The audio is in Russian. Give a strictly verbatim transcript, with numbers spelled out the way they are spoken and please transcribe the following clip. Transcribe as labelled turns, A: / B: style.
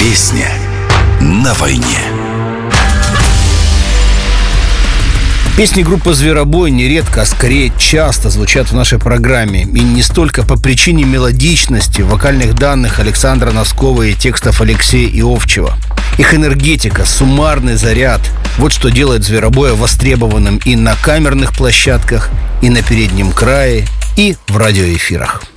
A: Песня на войне.
B: Песни группы «Зверобой» нередко, а скорее часто звучат в нашей программе. И не столько по причине мелодичности, вокальных данных Александра Носкова и текстов Алексея Иовчева. Их энергетика, суммарный заряд – вот что делает «Зверобоя» востребованным и на камерных площадках, и на переднем крае, и в радиоэфирах.